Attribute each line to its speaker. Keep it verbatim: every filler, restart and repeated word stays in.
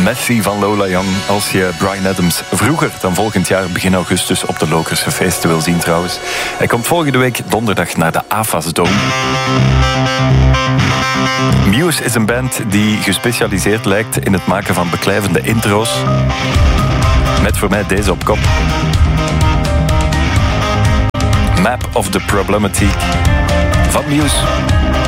Speaker 1: Messi van Lola Young. Als je Bryan Adams vroeger dan volgend jaar begin augustus op de Lokerse feesten wil zien trouwens. Hij komt volgende week donderdag naar de A F A S Dome. Muse is een band die gespecialiseerd lijkt in het maken van beklijvende intro's. Met voor mij deze op kop. Map of the Problematique van Muse.